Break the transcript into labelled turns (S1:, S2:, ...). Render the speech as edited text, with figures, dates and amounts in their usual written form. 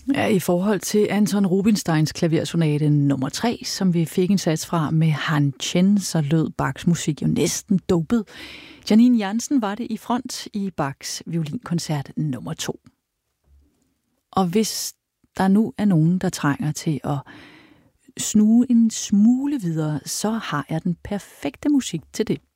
S1: Ja, i forhold til Anton Rubinsteins klaversonate nummer 3, som vi fik en sats fra med Han Chen, så lød Bachs musik jo næsten dopet. Janine Jansen var det i front i Bachs violinkoncert nummer 2. Og hvis der nu er nogen, der trænger til at snuge en smule videre, så har jeg den perfekte musik til det.